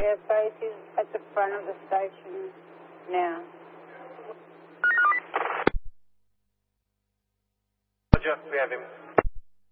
Yeah, Faith is at the front of the station now. Roger, we have him.